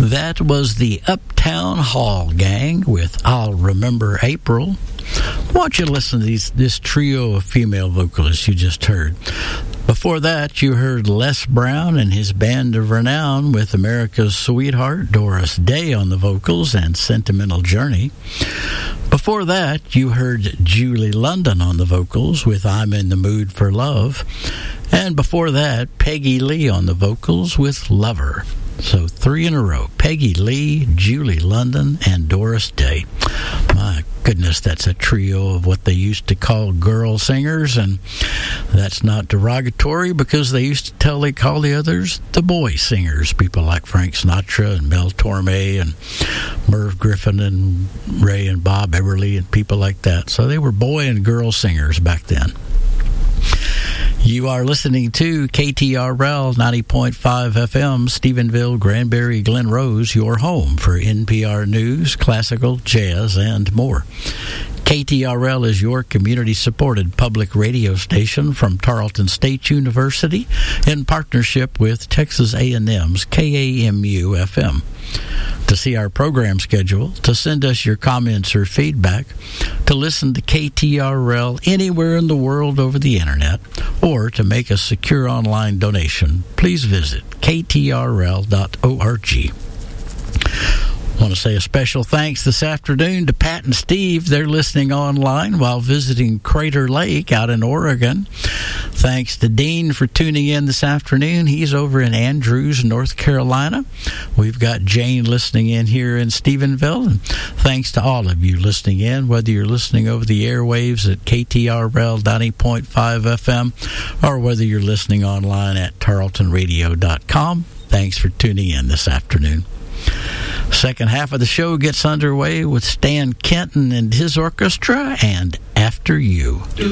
That was the Uptown Hall Gang with I'll Remember April. Why don't you listen to this trio of female vocalists you just heard? Before that, you heard Les Brown and his band of renown with America's Sweetheart, Doris Day on the vocals and Sentimental Journey. Before that, you heard Julie London on the vocals with I'm in the Mood for Love. And before that, Peggy Lee on the vocals with Lover. So 3 in a row: Peggy Lee, Julie London, and Doris Day. My goodness, that's a trio of what they used to call girl singers, and that's not derogatory because they used to call the others the boy singers. People like Frank Sinatra and Mel Torme and Merv Griffin and Ray and Bob Everly and people like that. So they were boy and girl singers back then. You are listening to KTRL 90.5 FM, Stephenville, Granbury, Glen Rose, your home for NPR news, classical, jazz, and more. KTRL is your community-supported public radio station from Tarleton State University in partnership with Texas A&M's KAMU-FM. To see our program schedule, to send us your comments or feedback, to listen to KTRL anywhere in the world over the Internet, or to make a secure online donation, please visit ktrl.org. I want to say a special thanks this afternoon to Pat and Steve. They're listening online while visiting Crater Lake out in Oregon. Thanks to Dean for tuning in this afternoon. He's over in Andrews, North Carolina. We've got Jane listening in here in Stephenville. And thanks to all of you listening in, whether you're listening over the airwaves at KTRL 90.5 FM or whether you're listening online at tarletonradio.com. Thanks for tuning in this afternoon. Second half of the show gets underway with Stan Kenton and his orchestra and After You.